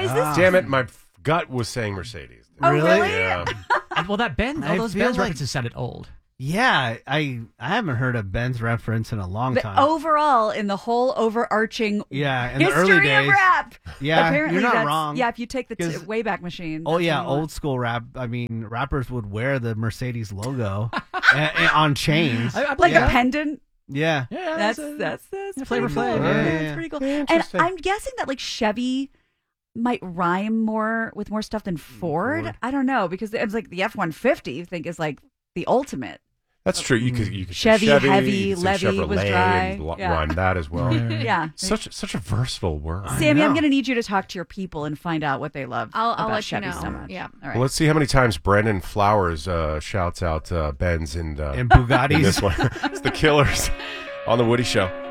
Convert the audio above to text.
is this? Damn it, my gut was saying Mercedes. Oh, really? Yeah. Well, that Benz, all I those feel Benz like- references sounded old. Yeah, I haven't heard a Benz reference in a long But time. overall, in the whole overarching Yeah, in the history early days. of rap. Yeah, apparently you're not that's- wrong. Yeah, if you take the 'Cause- Wayback Machine. Oh that's yeah, what you want. old school rap. I mean, rappers would wear the Mercedes logo on chains. I Like yeah. a pendant. Yeah. Yeah, That's Flavor pretty cool. Flav. Yeah, Yeah, yeah, that's pretty cool. Yeah, And interesting. I'm guessing that like Chevy might rhyme more with more stuff than Ford. Ford. I don't know because it's like the F-150. You think is like the ultimate. That's true. You could Chevy, say heavy, you could say Levy was Chevrolet dry. and Yeah. rhyme that as well. Yeah. Such a versatile word. Sammy, I'm know. going to need you to talk to your people and find out what they love I'll about let you Chevy know. so much. Yeah. All Well, right. let's see how many times Brendan Flowers shouts out Benz and And Bugattis. in this one. It's the Killers on the Woody Show.